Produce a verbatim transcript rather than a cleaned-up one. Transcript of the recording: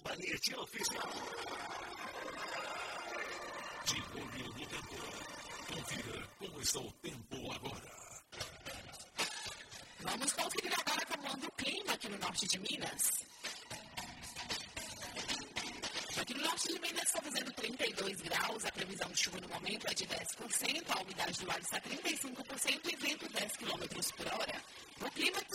arroba Nete Oficial. De olho no tempo. Confira como está o tempo agora. Vamos conferir agora como anda o clima aqui no norte de Minas. Aqui no norte de Minas está fazendo trinta e dois graus, a previsão de chuva no momento é de dez por cento, a umidade do ar está trinta e cinco por cento e vento dez quilômetros por hora. O clima